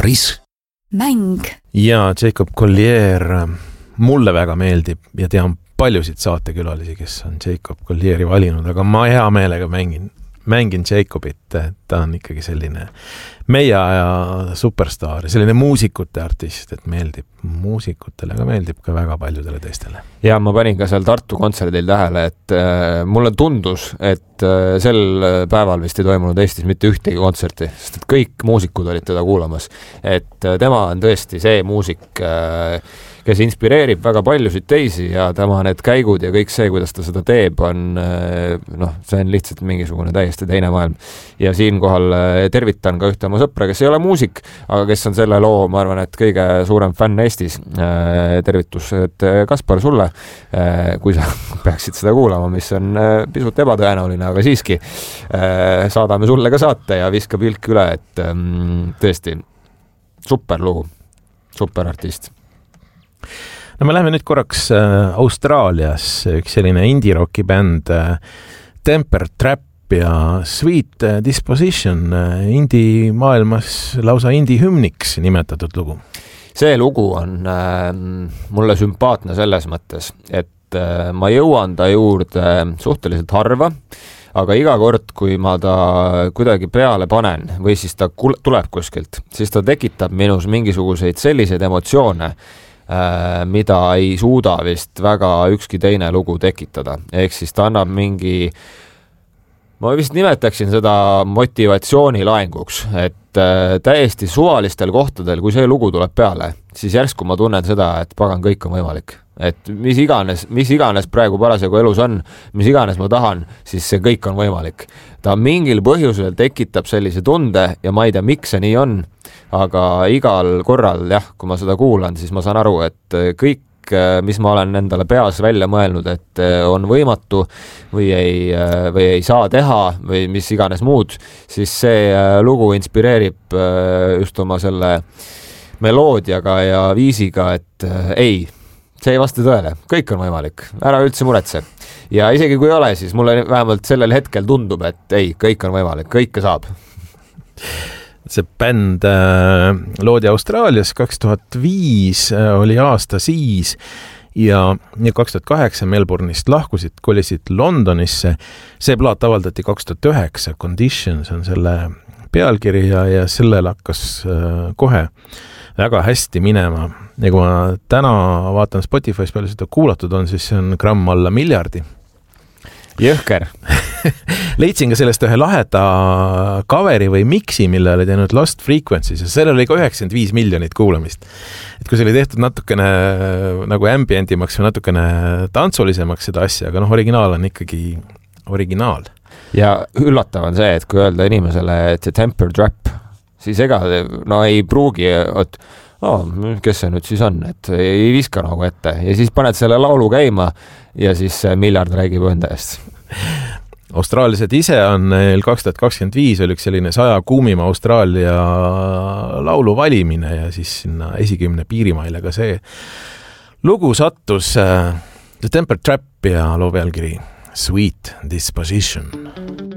Paaris. Mäng. Ja Jacob Collier mulle väga meeldib ja tean paljusid saatekülalisi, kes on Jacob Collieri valinud, aga ma hea meelega mängin Jacobit, ta on ikkagi selline meie aja superstaar, selline muusikute artist, et meeldib muusikutele, aga meeldib ka väga paljudele teistele. Ja ma panin ka seal Tartu kontserdil tähele, et mulle tundus, et sel päeval vist ei toimunud Eestis mitte ühtegi kontserti, sest et kõik muusikud olid teda kuulamas. Et tema on tõesti see muusik, kes inspireerib väga paljusid teisi ja tema need käigud ja kõik see, kuidas ta seda teeb, on see on lihtsalt mingisugune täiesti teine maailm. Ja siinkohal tervitan ka ühte oma sõpra, kes ei ole muusik, aga kes on selle loo, ma arvan, et kõige suurem fänn Eestis. Tervitused Kaspar sulle, kui sa peaksid seda kuulama, mis on pisut ebatõenäoline, aga siiski saadame sulle ka saate ja viska pilk üle, et tõesti super lugu, super artist. No me läheme nüüd korraks Austraalias, üks selline indie-rocki bänd Temper Trap ja Sweet Disposition, indie maailmas lausa indie hümniks nimetatud lugu. See lugu on mulle sümpaatne selles mõttes, et ma jõuan ta juurde suhteliselt harva, aga iga kord, kui ma ta kuidagi peale panen või siis ta tuleb kuskilt, siis ta tekitab minus mingisuguseid selliseid emotsioone, mida ei suuda vist väga ükski teine lugu tekitada. Ehk siis ta annab mingi, ma vist nimetaksin seda motivatsioonilaenguks, et täiesti suvalistel kohtadel, kui see lugu tuleb peale, siis järsku ma tunnen seda, et pagan, kõik on võimalik. Et mis iganes praegu parasjagu elus on, mis iganes ma tahan, siis see kõik on võimalik. Ta mingil põhjusel tekitab sellise tunde ja ma ei tea, miks see nii on, aga igal korral, kui ma seda kuulan, siis ma saan aru, et kõik, mis ma olen endale peas välja mõelnud, et on võimatu või ei saa teha või mis iganes muud, siis see lugu inspireerib just oma selle meloodiaga ja viisiga, et ei, see ei vasta tõele, kõik on võimalik, ära üldse muretse. Ja isegi kui ei ole, siis mulle vähemalt sellel hetkel tundub, et ei, kõik on võimalik, kõike saab. See bänd loodi Austraalias 2005 oli aasta siis ja 2008 Melbourne'ist lahkusid, kolisid Londonisse. See plaat avaldati 2009, Conditions on selle pealkiri ja sellel hakkas kohe väga hästi minema. Ja kui ma täna vaatan Spotify's palju seda kuulatud on, siis see on gramm alla miljardi. Jõhker. Leidsin ka sellest ühe laheda coveri või mixi, mille oli teinud Lost Frequencies ja sellel oli ka 95 miljonit kuulamist. Et kui see oli tehtud natukene nagu ambientimaks või natukene tantsulisemaks seda asja, aga originaal on ikkagi originaal. Ja üllatav on see, et kui öelda inimesele, et see Temper Trap, siis ega ei pruugi, kes see nüüd siis on, et ei viska nagu ette ja siis paned selle laulu käima ja siis miljard räägib enda eest. Austraaliased ise on neil 2025 oli üks selline 100 kuumima Austraalia laulu valimine ja siis sinna esikümne piirimaile ka see lugu sattus The Temper Trap ja loo pealkiri Sweet Disposition.